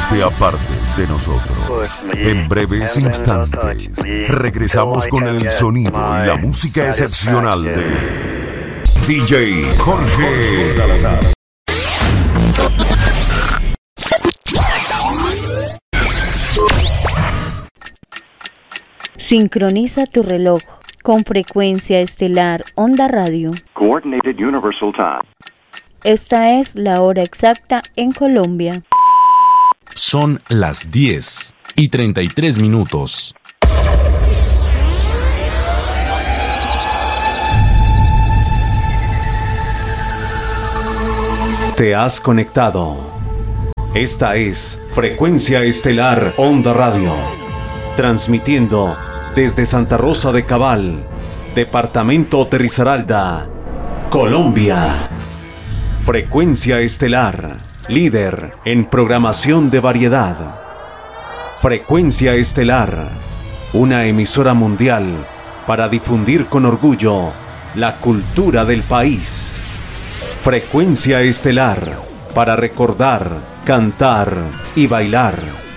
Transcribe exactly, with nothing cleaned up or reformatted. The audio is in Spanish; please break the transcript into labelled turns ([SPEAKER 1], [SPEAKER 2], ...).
[SPEAKER 1] te apartes de nosotros. En breves instantes, regresamos con el sonido y la música excepcional de D J Jorge Salazar.
[SPEAKER 2] Sincroniza tu reloj con frecuencia estelar Onda Radio.
[SPEAKER 3] Coordinated Universal Time.
[SPEAKER 2] Esta es la hora exacta en Colombia.
[SPEAKER 4] Son las diez y treinta y tres minutos.
[SPEAKER 5] Te has conectado. Esta es Frecuencia Estelar Onda Radio, transmitiendo desde Santa Rosa de Cabal, departamento de Risaralda, Colombia. Frecuencia Estelar, líder en programación de variedad. Frecuencia Estelar, una emisora mundial para difundir con orgullo la cultura del país. Frecuencia Estelar, para recordar, cantar y bailar.